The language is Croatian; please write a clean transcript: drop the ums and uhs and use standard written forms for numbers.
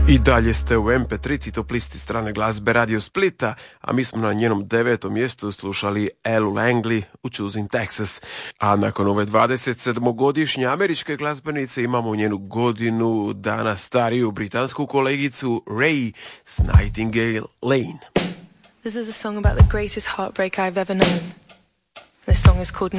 I dalje ste u MP3 top listi strane glazbe Radio Splita, a mi smo na njenom 9. mjestu slušali Elu Langley u Choosing Texas. A nakon ove 27-godišnje američke glazbenice imamo njenu godinu dana stariju britansku kolegicu Ray s Nightingale Lane. This is a song about the greatest heartbreak I've ever known. This song is called